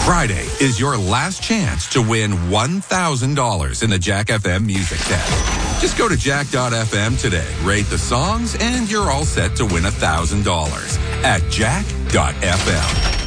Friday is your last chance to win $1,000 in the Jack FM Music Test. Just go to jack.fm today, rate the songs, and you're all set to win $1,000 at jack.fm.